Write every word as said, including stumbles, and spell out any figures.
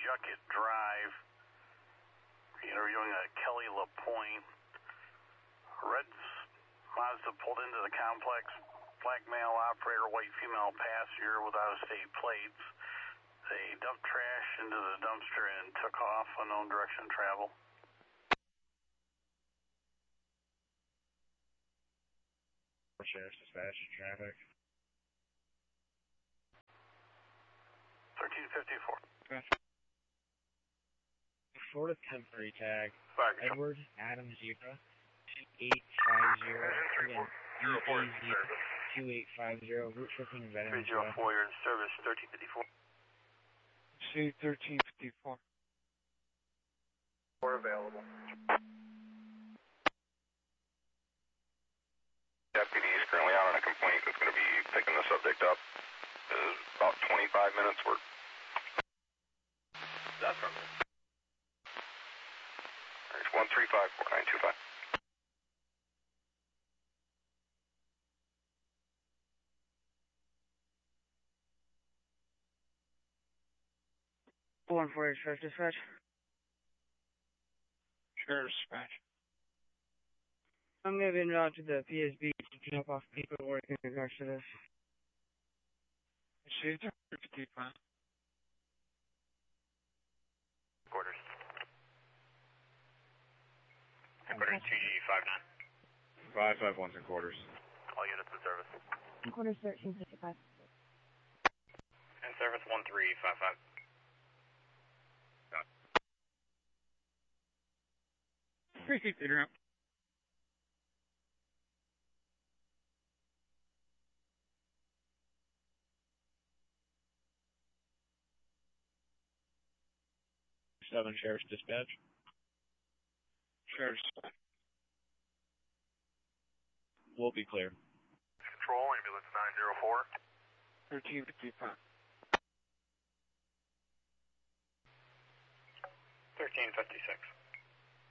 Jucket Drive. Interviewing a Kelly LaPointe. Red Mazda pulled into the complex. Black male operator, white female passenger with out-of-state plates. They dumped trash into the dumpster and took off, unknown direction of travel. Sheriff's dispatch, traffic. thirteen fifty-four. Gotcha. Florida temporary tag. Five, Edward Adam Zebra. eight five zero. Again, two eight five zero. Route tripping veterans. three zero four, you're in service, thirteen fifty-four. C thirteen fifty-four. Four available. Deputy is currently out on a complaint that's going to be picking the subject up. Uh, about twenty-five minutes work. That's from one three five four nine two five. one four eight, Sheriff's Dispatch. Sheriff's Dispatch. I'm going to be en route to the P S B to drop off paperwork in regards to this. C thirteen fifty-five. Quarters. Quarters T G five nine. five five one and quarters. All units in service. Quarters thirteen fifty-five. In service one three five five. Appreciate the drop. seven Sheriff's Dispatch. Sheriff's Dispatch. We'll be clear. Control, ambulance nine zero four. thirteen fifty-five. thirteen fifty-six.